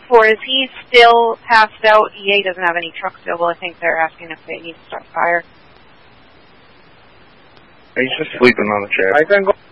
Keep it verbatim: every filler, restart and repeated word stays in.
for, is he still passed out? E A doesn't have any trucks available. I think they're asking if they need to start fire. He's just sleeping on the chair. I can go.